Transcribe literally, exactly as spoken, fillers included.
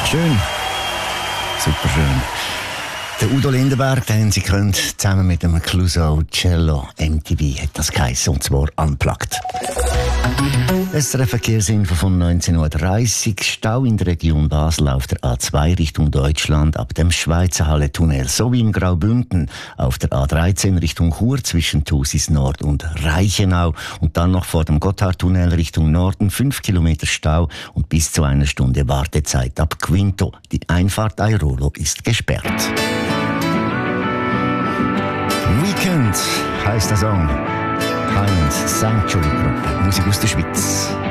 Schön. Super schön. Der Udo Lindenberg, den Sie können, zusammen mit dem Clouseau Cello M T V hat das geheißen, und zwar Unplugged. S R F-Verkehrsinfo von neunzehn Uhr dreißig. Stau in der Region Basel auf der A zwei Richtung Deutschland ab dem Schweizer Halle-Tunnel sowie in Graubünden auf der A dreizehn Richtung Chur zwischen Thusis Nord und Reichenau und dann noch vor dem Gotthardtunnel Richtung Norden fünf Kilometer Stau und bis zu einer Stunde Wartezeit ab Quinto. Die Einfahrt Airolo ist gesperrt. Weekend heisst der Song. Highland Sanctuary Group, Musik aus der Schweiz.